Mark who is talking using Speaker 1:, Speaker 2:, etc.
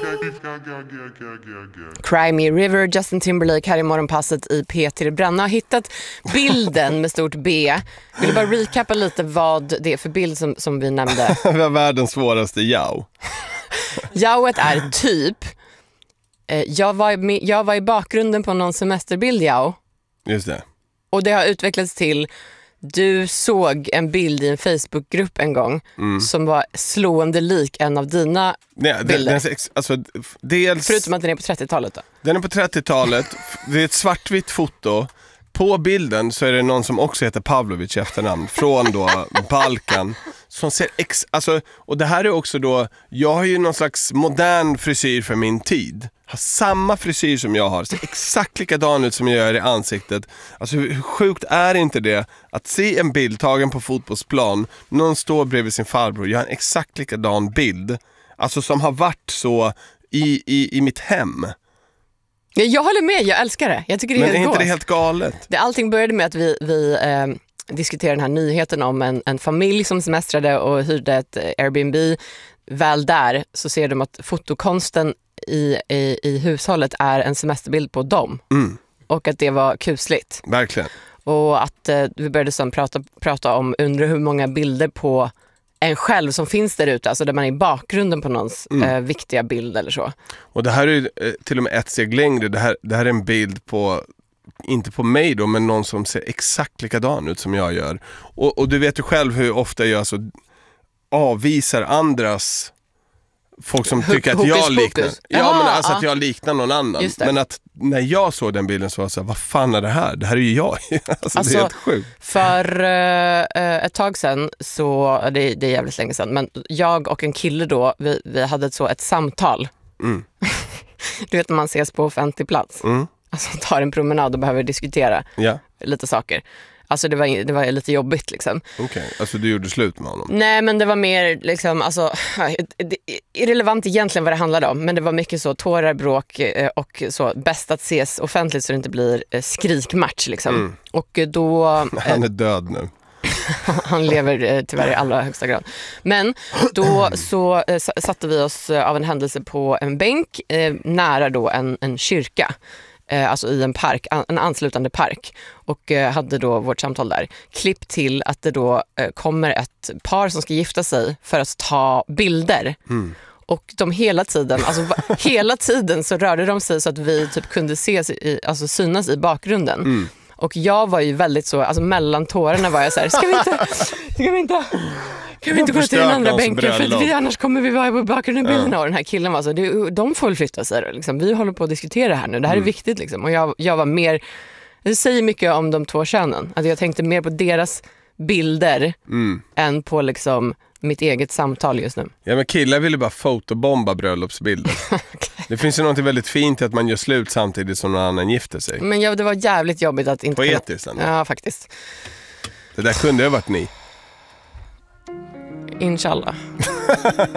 Speaker 1: Cry Me River, Justin Timberlake här i morgonpasset i P3. Branna har hittat bilden med stort B. Vill du bara recappa lite vad det är för bild som vi nämnde?
Speaker 2: Vi har världens svåraste Yao.
Speaker 1: Yaoet är typ jag var i bakgrunden på någon semesterbild Yao.
Speaker 2: Just det.
Speaker 1: Och det har utvecklats till du såg en bild i en Facebookgrupp en gång som var slående lik en av dina bilder.
Speaker 2: Dels,
Speaker 1: förutom att den är på 30-talet då.
Speaker 2: Den är på 30-talet. Det är ett svartvitt foto. På bilden så är det någon som också heter Pavlovic i efternamn från då Balkan som ser och det här är också då, jag har ju någon slags modern frisyr för min tid. Har samma frisyr som jag har, ser exakt likadan ut som jag gör i ansiktet. Alltså hur sjukt är inte det att se en bild tagen på fotbollsplan, någon står bredvid sin farbror, jag har en exakt likadan bild. Alltså som har varit så i mitt hem.
Speaker 1: Jag håller med, jag älskar det. Jag tycker det är
Speaker 2: men är
Speaker 1: helt
Speaker 2: inte det helt galet?
Speaker 1: Allting började med att vi diskuterade den här nyheten om en familj som semestrade och hyrde ett Airbnb. Väl där så ser de att fotokonsten i hushållet är en semesterbild på dem. Och att det var kusligt.
Speaker 2: Verkligen.
Speaker 1: Och att vi började sen prata om undra hur många bilder på en själv som finns där ute, alltså där man är i bakgrunden på någons viktiga bild eller så. Och
Speaker 2: det här är ju till och med ett steg längre. Det här är en bild på, inte på mig då, men någon som ser exakt likadan ut som jag gör. Och du vet ju själv hur ofta jag så avvisar andras folk som tycker att jag liknar. Ja, men alltså att jag liknar någon annan. Men att när jag såg den bilden så var jag så här, vad fan är det här? Det här är ju jag. alltså det är helt sjukt.
Speaker 1: För ett tag sedan, så det är jävligt länge sedan, men jag och en kille då, vi hade ett samtal. Du vet när man ses på offentlig plats. Alltså tar en promenad och behöver diskutera lite saker. Alltså det var lite jobbigt liksom.
Speaker 2: Okej, alltså du gjorde slut med honom?
Speaker 1: Nej, men det var mer liksom, alltså irrelevant egentligen vad det handlade om. Men det var mycket så tårar, bråk och så bäst att ses offentligt så det inte blir skrikmatch liksom. Och då...
Speaker 2: Han är död nu.
Speaker 1: Han lever tyvärr i allra högsta grad. Men då så satte vi oss av en händelse på en bänk nära då en kyrka. Alltså i en park, en anslutande park, och hade då vårt samtal där. Klipp till att det då kommer ett par som ska gifta sig för att ta bilder. Och de hela tiden så rörde de sig så att vi typ kunde synas i bakgrunden. Och jag var ju väldigt så, alltså mellan tårarna var jag så här, ska vi inte gå till den andra bänken för annars kommer vi vara på bakgrunden i bilderna. Och den här killen var så, de får väl flytta sig liksom. Vi håller på att diskutera här nu, det här är viktigt liksom. Och jag var mer, det säger mycket om de två könen, att jag tänkte mer på deras bilder än på liksom mitt eget samtal just nu.
Speaker 2: Ja, men killar ville bara fotobomba bröllopsbilder. Okay. Det finns ju något väldigt fint att man gör slut samtidigt som någon annan gifter sig.
Speaker 1: Men det var jävligt jobbigt att inte...
Speaker 2: Poetiskt ändå.
Speaker 1: Ja, faktiskt.
Speaker 2: Det där kunde ha varit ni.
Speaker 1: Inshallah.